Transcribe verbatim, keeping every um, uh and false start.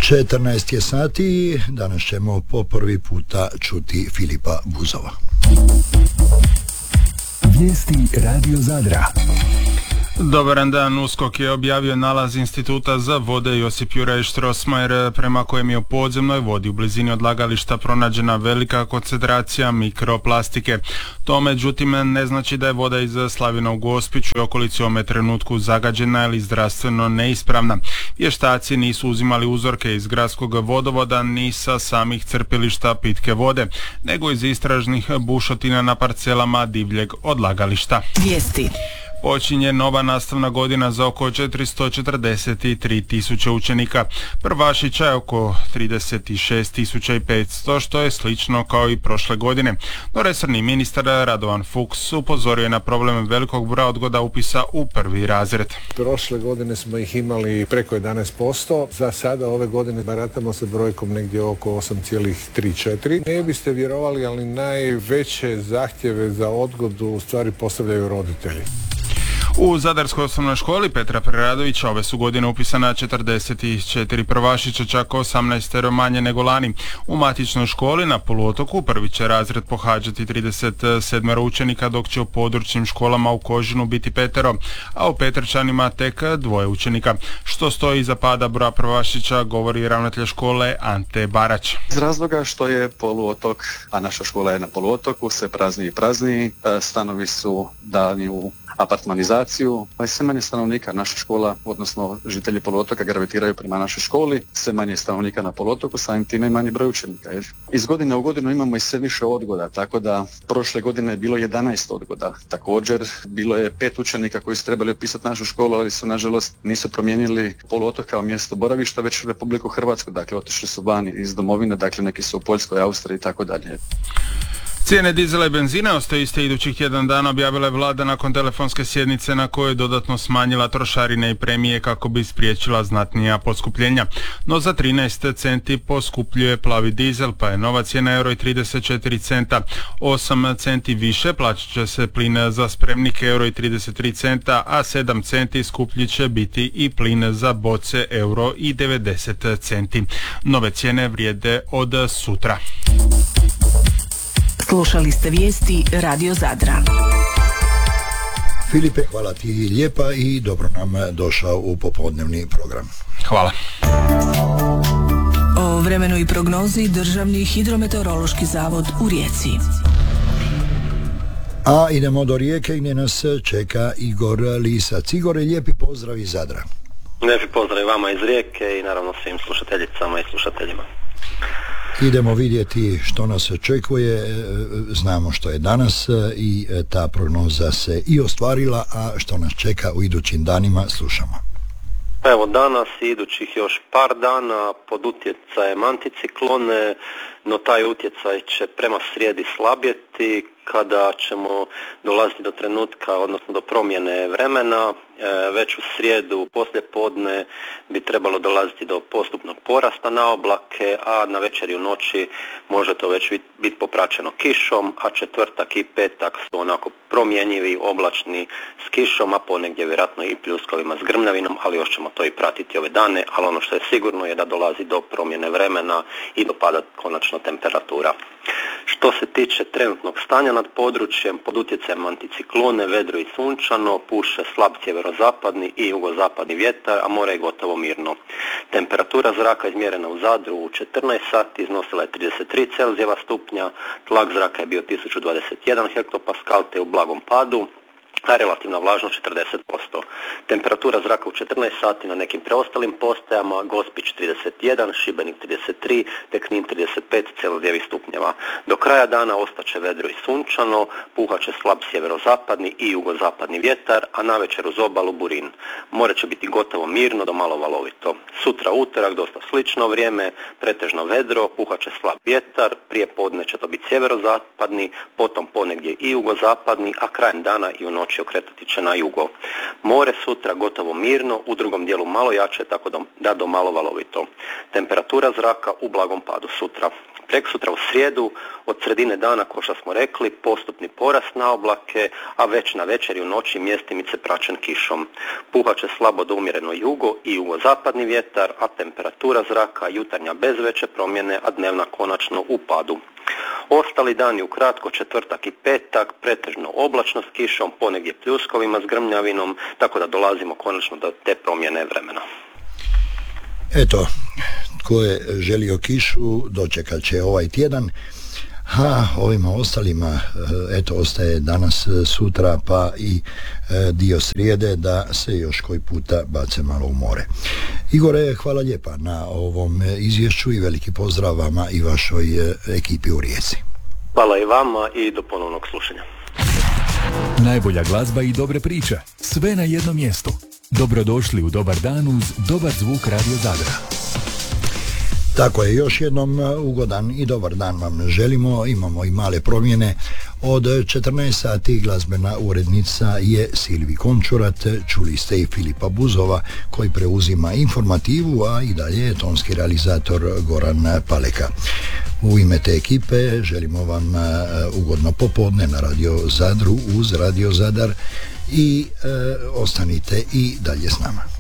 četrnaest je sati, danas ćemo po prvi puta čuti Filipa Buzova. Vijesti Radio Zadra. Dobaran dan. USKOK je objavio nalaz Instituta za vode Josip Juraj Strossmayer prema kojem je u podzemnoj vodi u blizini odlagališta pronađena velika koncentracija mikroplastike. To međutim ne znači da je voda iz Slavina u Gospiću i okolici u ovome trenutku zagađena ili zdravstveno neispravna. Vještaci nisu uzimali uzorke iz gradskog vodovoda ni sa samih crpilišta pitke vode, nego iz istražnih bušotina na parcelama divljeg odlagališta. Vijesti. Počinje nova nastavna godina za oko četiristo četrdeset tri tisuće učenika. Prvašića je oko trideset šest tisuća petsto, što je slično kao i prošle godine. No resorni ministar Radovan Fuchs upozorio je na problem velikog broja odgoda upisa u prvi razred. Prošle godine smo ih imali preko jedanaest posto. Za sada ove godine baratamo sa brojkom negdje oko osam zarez tri četiri. Ne biste vjerovali, ali najveće zahtjeve za odgodu u stvari postavljaju roditelji. U Zadarskoj osnovnoj školi Petra Preradovića ove su godine upisana četrdeset četiri prvašića, čak osamnaest manje nego lani. U matičnoj školi na poluotoku prvi će razred pohađati trideset sedam učenika, dok će u područnim školama u Kožinu biti petero, a u Petrčanima tek dvoje učenika. Što stoji iza pada broja prvašića, govori ravnatelj škole Ante Barać. Iz razloga što je poluotok, a naša škola je na poluotoku, sve prazniji i prazniji, stanovi su dani u apartmanizaciju, pa je sve manje stanovnika. Naša škola, odnosno žitelji poluotoka gravitiraju prema našoj školi, sve manje stanovnika na poluotoku, samim time i manji broj učenika. Iz godine u godinu imamo i sve više odgoda, tako da prošle godine je bilo jedanaest odgoda. Također bilo je pet učenika koji su trebali upisati našu školu, ali su nažalost nisu promijenili poluotok kao mjesto boravišta, već u Republiku Hrvatsku, dakle otišli su vani iz domovine, dakle neki su u Poljskoj, Austriji i tako dalje. Cijene dizela i benzina ostaju iste idućih tjedan dana, objavila je vlada nakon telefonske sjednice na kojoj je dodatno smanjila trošarine i premije kako bi spriječila znatnija poskupljenja. No za trinaest centi poskupljuje plavi dizel, pa je nova cijena euro i trideset četiri centa. osam centi više plaćat će se plin za spremnik euro i trideset tri centa, a sedam centi skuplji će biti i plin za boce euro i devedeset centi. Nove cijene vrijede od sutra. Slušali ste vijesti Radio Zadra. Filipe, hvala ti lijepa i dobro nam došao u popodnevni program. Hvala. O vremenu i prognozi Državni hidrometeorološki zavod u Rijeci. A idemo do Rijeke gdje nas čeka Igor Lisac. Igore, lijepi pozdrav iz Zadra. Lijepi pozdrav vama iz Rijeke i naravno svim slušateljicama i slušateljima. Idemo vidjeti što nas očekuje, znamo što je danas i ta prognoza se i ostvarila, a što nas čeka u idućim danima slušamo. Evo danas i idućih još par dana pod utjecajem anticiklone, no taj utjecaj će prema srijedi slabjeti kada ćemo dolaziti do trenutka, odnosno do promjene vremena. Već u srijedu poslijepodne bi trebalo dolaziti do postupnog porasta na oblake, a na večer i u noći može to već biti popraćeno kišom, a četvrtak i petak su onako promjenjivi, oblačni s kišom, a ponegdje vjerojatno i pljuskovima s grmljavinom, ali još ćemo to i pratiti ove dane, ali ono što je sigurno je da dolazi do promjene vremena i do pada konačno temperatura. Što se tiče trenutnog stanja nad područjem, pod utjecajem anticiklone, vedro i sunčano, puše slab sjeverozapadni i jugozapadni vjetar, a more je gotovo mirno. Temperatura zraka izmjerena u Zadru u četrnaest sati iznosila je trideset tri Celzijeva stupnja, tlak zraka je bio tisuću dvadeset jedan hektopaskal te u blagom padu, a relativna vlažnost četrdeset posto. Temperatura zraka u četrnaest sati na nekim preostalim postajama, Gospić trideset jedan, Šibenik trideset tri, te Knin trideset pet Celzijevih stupnjeva. Do kraja dana ostaće vedro i sunčano, puhat će slab sjeverozapadni i jugozapadni vjetar, a navečer uz obalu burin. More će biti gotovo mirno do malo valovito. Sutra utorak dosta slično vrijeme, pretežno vedro, puhat će slab vjetar, prije podne će to biti sjeverozapadni, potom ponegdje i jugozapadni, a krajem dana i u noći okretati će na jugo. More sutra gotovo mirno, u drugom dijelu malo jače, tako da do malo valovito. Temperatura zraka u blagom padu sutra. Preksutra u srijedu, od sredine dana, kao što smo rekli, postupni porast na oblake, a već na večer i u noći mjestimice praćen kišom. Puhat će slabo do umjereno jugo i jugozapadni vjetar, a temperatura zraka jutarnja bez veće promjene, a dnevna konačno u padu. Ostali dani ukratko, četvrtak i petak, pretežno oblačno s kišom, ponegdje pljuskovima s grmljavinom, tako da dolazimo konačno do te promjene vremena. Eto, tko je želio kišu, dočekat će ovaj tjedan. A ovima ostalima, eto, ostaje danas, sutra, pa i dio srijede da se još koji puta bace malo u more. Igore, hvala lijepa na ovom izvješću i veliki pozdrav vama i vašoj ekipi u Rijeci. Hvala i vama i do ponovnog slušanja. Najbolja glazba i dobre priče, sve na jednom mjestu. Dobrodošli u Dobar dan uz Dobar zvuk Radio Zadra. Tako je, još jednom ugodan i dobar dan vam želimo. Imamo i male promjene. Od četrnaest sati glazbena urednica je Silvi Končurat, čuli ste i Filipa Buzova koji preuzima informativu, a i dalje je tonski realizator Goran Paleka. U ime te ekipe želimo vam ugodno popodne na Radio Zadru uz Radio Zadar i e, ostanite i dalje s nama.